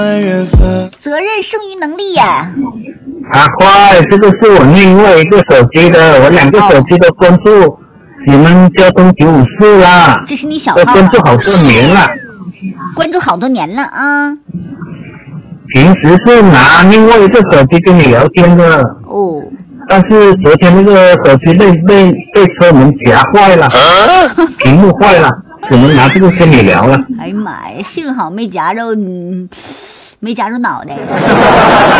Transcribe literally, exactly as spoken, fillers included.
责任胜于能力呀。 阿快，这个是我另外一个手机的，我两个手机都关注你们交通九五四啦。 这是你小号都关注好多年了。 关注好多年了啊。 平时是拿另外一个手机跟你聊天的。 哦。 但是昨天那个手机被被被车门夹坏了，屏幕坏了，只能拿这个跟你聊了。 哎呀妈呀，幸好没夹着，嗯，没夹住脑袋。